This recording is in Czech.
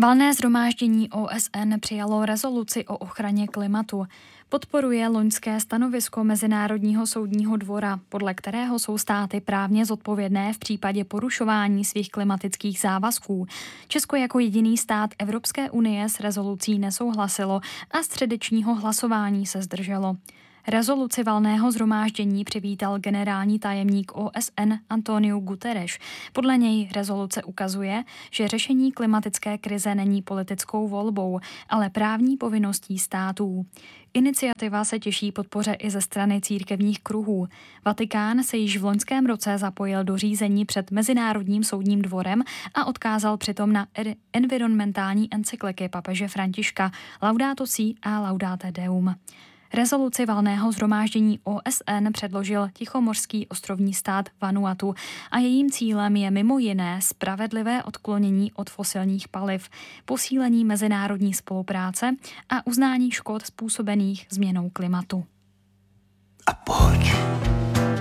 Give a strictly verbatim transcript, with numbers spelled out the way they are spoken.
Valné shromáždění O S N přijalo rezoluci o ochraně klimatu. Podporuje loňské stanovisko Mezinárodního soudního dvora, podle kterého jsou státy právně zodpovědné v případě porušování svých klimatických závazků. Česko jako jediný stát Evropské unie s rezolucí nesouhlasilo a středečního hlasování se zdrželo. Rezoluci valného shromáždění přivítal generální tajemník O S N Antonio Guterres. Podle něj rezoluce ukazuje, že řešení klimatické krize není politickou volbou, ale právní povinností států. Iniciativa se těší podpoře i ze strany církevních kruhů. Vatikán se již v loňském roce zapojil do řízení před Mezinárodním soudním dvorem a odkázal přitom na environmentální encykliky papeže Františka Laudato Si a Laudate Deum. Rezoluci valného shromáždění O S N předložil tichomořský ostrovní stát Vanuatu a jejím cílem je mimo jiné spravedlivé odklonění od fosilních paliv, posílení mezinárodní spolupráce a uznání škod způsobených změnou klimatu.